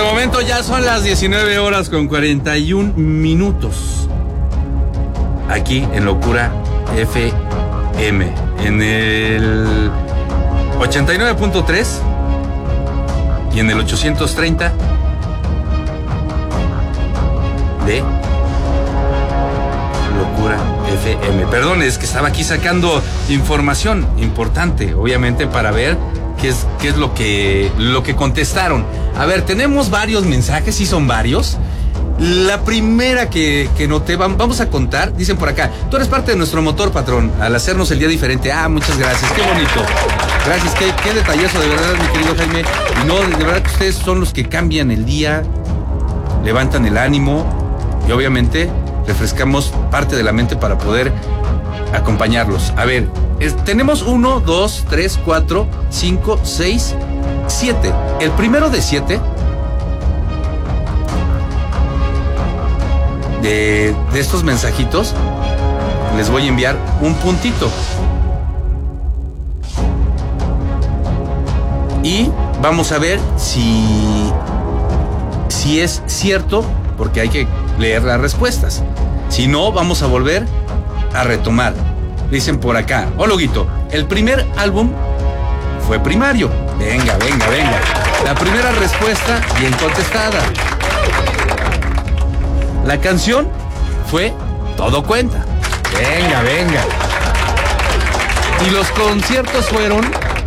este momento ya son las 19 horas con 41 minutos. Aquí en Locura FM, en el 89.3 y en el 830 de Locura FM. Perdón, es que estaba aquí sacando información importante, obviamente, para ver qué es lo que contestaron. A ver, tenemos varios mensajes, sí son varios. La primera que noté, vamos a contar, dicen por acá: tú eres parte de nuestro motor, patrón, al hacernos el día diferente. Ah, muchas gracias, qué bonito. Gracias, qué detallazo, de verdad, mi querido Jaime. Y no, de verdad que ustedes son los que cambian el día, levantan el ánimo y obviamente refrescamos parte de la mente para poder acompañarlos. A ver, tenemos 1, 2, 3, 4, 5, 6, 7. El primero de 7 de estos mensajitos, les voy a enviar un puntito. Y vamos a ver si es cierto, porque hay que leer las respuestas. Si no, vamos a volver a retomar. Dicen por acá: hola, Huguito, el primer álbum fue Primario. Venga. La primera respuesta bien contestada. La canción fue Todo Cuenta. Venga. Y los conciertos fueron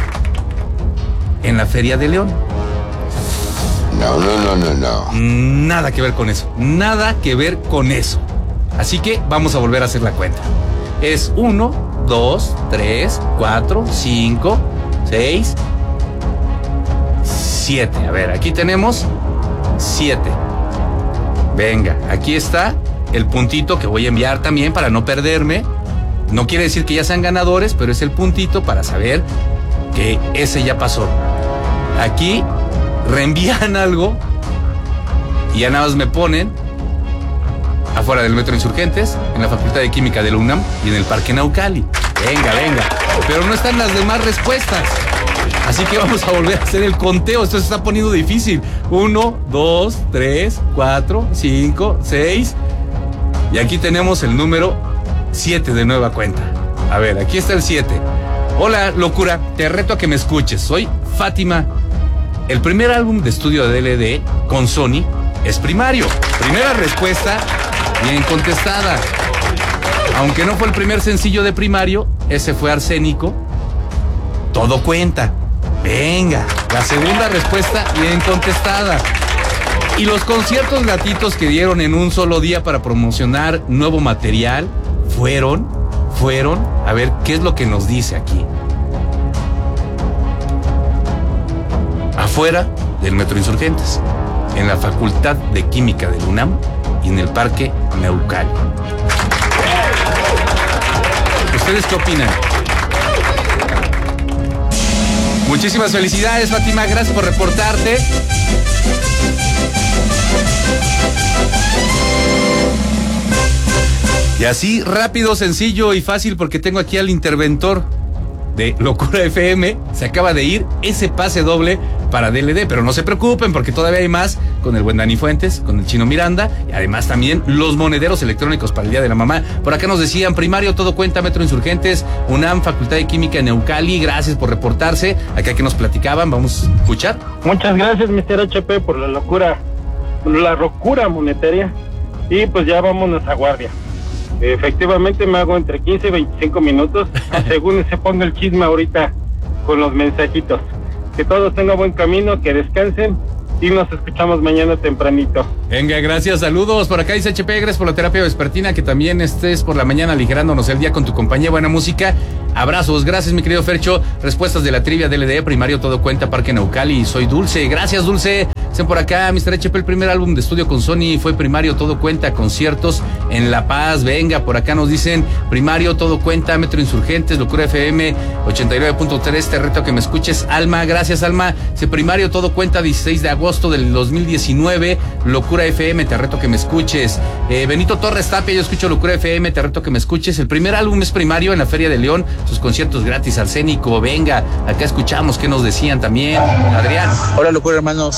en la Feria de León. No. Nada que ver con eso. Así que vamos a volver a hacer la cuenta. Es 1, 2, 3, 4, 5, 6, 7. A ver, aquí tenemos 7. Venga, aquí está el puntito que voy a enviar también para no perderme. No quiere decir que ya sean ganadores, pero es el puntito para saber que ese ya pasó. Aquí reenvían algo y ya nada más me ponen afuera del Metro Insurgentes, en la Facultad de Química de la UNAM y en el Parque Naucali. Venga. Pero no están las demás respuestas. Así que vamos a volver a hacer el conteo. Esto se está poniendo difícil. 1, 2, 3, 4, 5, 6. Y aquí tenemos el número 7 de nueva cuenta. A ver, aquí está el 7. Hola, Locura, te reto a que me escuches. Soy Fátima. El primer álbum de estudio de DLD con Sony es Primario. Primera respuesta bien contestada. Aunque no fue el primer sencillo de Primario, ese fue Arsénico. Todo Cuenta. Venga, la segunda respuesta bien contestada. Y los conciertos gratuitos que dieron en un solo día para promocionar nuevo material fueron, a ver qué es lo que nos dice aquí. Afuera del Metro Insurgentes, en la Facultad de Química de la UNAM y en el Parque Naucali. ¿Ustedes qué opinan? Muchísimas felicidades, Fátima, gracias por reportarte. Y así, rápido, sencillo y fácil, porque tengo aquí al interventor de Locura FM. Se acaba de ir ese pase doble para DLD, pero no se preocupen porque todavía hay más con el buen Dani Fuentes, con el Chino Miranda y además también los monederos electrónicos para el Día de la Mamá. Por acá nos decían: Primario, Todo Cuenta, Metro Insurgentes, UNAM, Facultad de Química en Naucali. Gracias por reportarse. Acá que nos platicaban, vamos a escuchar. Muchas gracias, Mr. HP, por la locura monetaria. Y pues ya vámonos a guardia. Efectivamente me hago entre 15 y 25 minutos, según se ponga el chisme ahorita con los mensajitos. Que todos tengan buen camino, que descansen y nos escuchamos mañana tempranito. Venga, gracias, saludos. Por acá dice HP, gracias por la terapia vespertina, que también estés por la mañana aligerándonos el día con tu compañía, buena música. Abrazos, gracias, mi querido Fercho. Respuestas de la trivia DLD, Primario, Todo Cuenta, Parque Naucali. Soy Dulce, gracias, Dulce. Dicen por acá: Mr. HP, el primer álbum de estudio con Sony fue Primario, Todo Cuenta, conciertos en La Paz. Venga, por acá nos dicen: Primario, Todo Cuenta, Metro Insurgentes, Locura FM 89.3, te reto a que me escuches. Alma, gracias, Alma. Dice: Primario, Todo Cuenta, 16 de agosto del 2019, Locura FM, te reto a que me escuches. Benito Torres Tapia, yo escucho Locura FM, te reto a que me escuches. El primer álbum es Primario, en la Feria de León, sus conciertos gratis. Arsénico, venga, acá escuchamos qué nos decían también. Adrián. Hola, Locura, hermanos.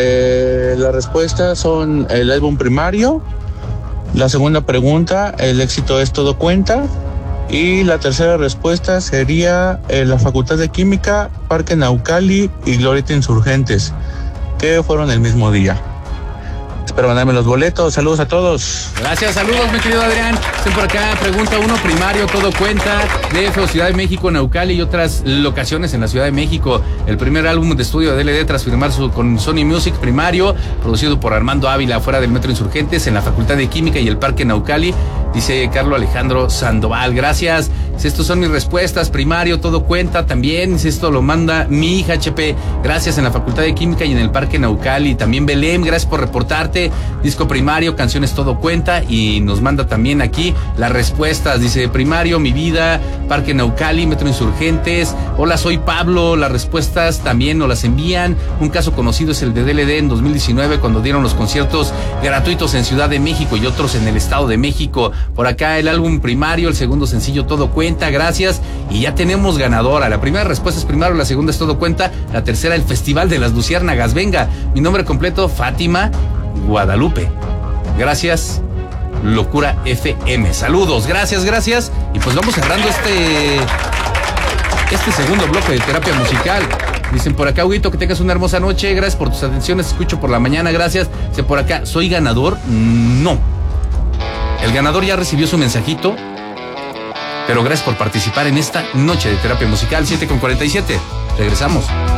Las respuestas son el álbum Primario. La segunda pregunta, el éxito es todo cuenta. Y la tercera respuesta sería la Facultad de Química, Parque Naucali y Glorieta Insurgentes, que fueron el mismo día. Espero ganarme los boletos. Saludos a todos. Gracias, saludos, mi querido Adrián. Estén por acá. Pregunta 1, Primario, todo cuenta. DF o Ciudad de México, Naucali y otras locaciones en la Ciudad de México. El primer álbum de estudio de DLD tras firmar con Sony Music, Primario, producido por Armando Ávila, fuera del Metro Insurgentes, en la Facultad de Química y el Parque Naucali. Dice Carlos Alejandro Sandoval. Gracias. Estas son mis respuestas. Primario, todo cuenta también. Esto lo manda mi hija HP. Gracias, en la Facultad de Química y en el Parque Naucali. También Belém, gracias por reportarte. Disco Primario, canciones todo cuenta. Y nos manda también aquí las respuestas. Dice Primario, mi vida, Parque Naucali, Metro Insurgentes. Hola, soy Pablo. Las respuestas también nos las envían. Un caso conocido es el de DLD en 2019, cuando dieron los conciertos gratuitos en Ciudad de México y otros en el Estado de México. Por acá el álbum Primario, el segundo sencillo todo cuenta, gracias. Y ya tenemos ganadora. La primera respuesta es Primario, la segunda es todo cuenta, la tercera el Festival de las Luciérnagas. Venga, mi nombre completo, Fátima Guadalupe. Gracias, Locura FM. Saludos, gracias. Y pues vamos cerrando este segundo bloque de terapia musical. Dicen por acá, Huguito, que tengas una hermosa noche. Gracias por tus atenciones, escucho por la mañana, gracias. Dice por acá, ¿soy ganador? No. El ganador ya recibió su mensajito, pero gracias por participar en esta noche de terapia musical. 7:47. Regresamos.